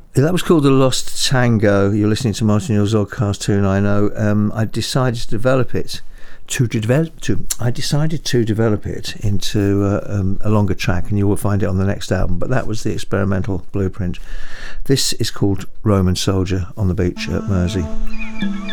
That was called The Lost Tango. You're listening to Martin Neal's Oddcast 290. I decided to develop it into a longer track, and you will find it on the next album. But that was the experimental blueprint. This is called Roman Soldier on the Beach at Mersey.